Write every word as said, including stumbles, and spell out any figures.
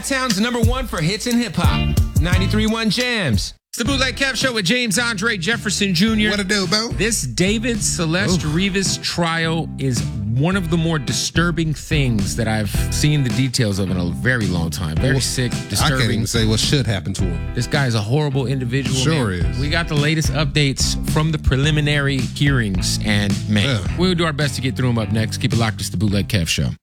Chi-Town's number one for hits and hip-hop. ninety-three point one Jams. It's the Bootleg Kev Show with James Andre Jefferson Junior What to do, Bo? This David Celeste Oof. Rivas trial is one of the more disturbing things that I've seen the details of in a very long time. Very Well, sick, I can't disturbing. even say what should happen to him. This guy is a horrible individual. Sure man. is. We got the latest updates from the preliminary hearings, and man, Yeah. we'll do our best to get through them up next. Keep it locked. It's the Bootleg Kev Show.